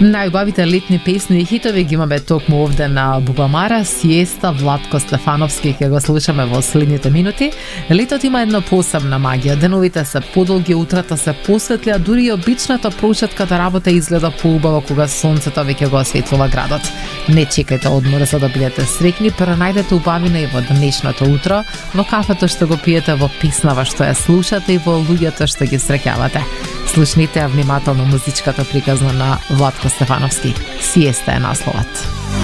Најубавите летни песни и хитови ги имаме токму овде на Бубамара. Сиеста, Владко Стефановски ќе го слушаме во следните минути. Летот има една посебна магија. Деновите се подолги, утрата се посветли, а дури и обичната прочетката работа изгледа поубаво кога сонцето веќе го осветлува градот. Не чекајте одмор за да бидете среќни, пронајдете убавина и во денешното утро, во кафето што го пиете, во песнава што ја слушате и во луѓето што ги среќавате. Слушнете ја внимателно музичката приказна на Владко Стефановски. Сиеста е насловот.